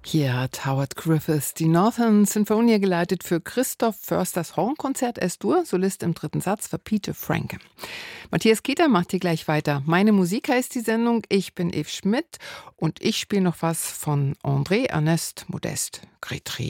Hier hat Howard Griffiths die Northern Sinfonie geleitet für Christoph Försters Hornkonzert S-Dur, Solist im dritten Satz für Peter Franke. Matthias Keter macht hier gleich weiter. Meine Musik heißt die Sendung. Ich bin Eve Schmidt und ich spiele noch was von André Ernest Modeste Grétry.